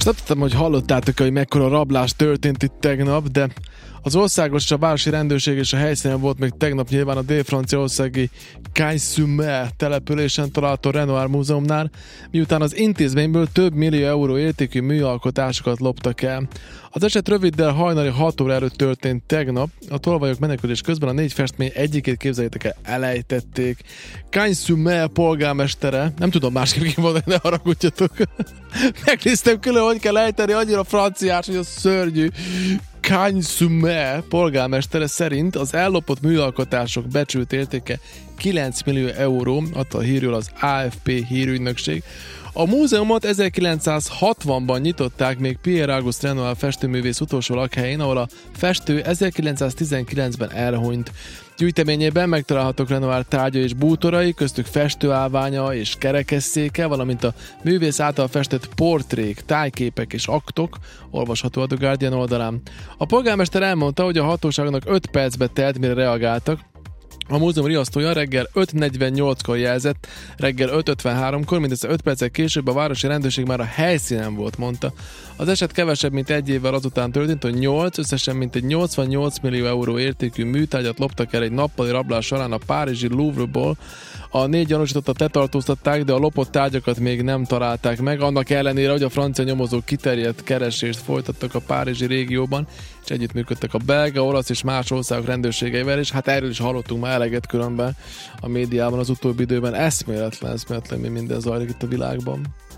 nem tudtam, hogy hallottátok, hogy mekkora rablás történt itt tegnap, de az országos és a városi rendőrség és a helyszínen volt még tegnap nyilván a dél-franciaországi Caille-sur-Mer településen található Renoir múzeumnál, miután az intézményből több millió euró értékű műalkotásokat loptak el. Az eset röviddel hajnali 6 óra előtt történt tegnap, a tolvajok menekülés közben a 4 festmény egyikét, képzeljétek el, elejtették. Caille-sur-Mer polgármestere, nem tudom másképp kimondani, ne haragudjatok. Megnéztem külön, hogy kell ejteni, annyira franciás, hogy a szörnyű. Caille-sur-Mer polgármestere szerint az ellopott műalkotások becsült értéke 9 millió euró, adta a hírről az AFP hírügynökség. A múzeumot 1960-ban nyitották még Pierre Auguste Renoir festőművész utolsó lakhelyén, ahol a festő 1919-ben elhunyt. Gyűjteményében megtalálhatók Renoir tárgya és bútorai, köztük festőállványa és kerekesszéke, valamint a művész által festett portrék, tájképek és aktok, olvasható a The Guardian oldalán. A polgármester elmondta, hogy a hatóságnak 5 percbe telt, mire reagáltak. A múzeum riasztója reggel 5:48-kor jelzett, reggel 5:53-kor, mindössze 5 perccel később a városi rendőrség már a helyszínen volt, mondta. Az eset kevesebb, mint egy évvel azután történt, hogy összesen mintegy 88 millió euró értékű műtárgyat loptak el egy nappali rablás során a párizsi Louvre-ból. A 4 gyanúsítottat letartóztatták, de a lopott tárgyakat még nem találták meg, annak ellenére, hogy a francia nyomozók kiterjedt keresést folytattak a párizsi régióban, és együttműködtek a belga, olasz és más országok rendőrségeivel, és hát erről is hallottunk már eleget különben a médiában az utóbbi időben. Eszméletlen, mi minden zajlik itt a világban.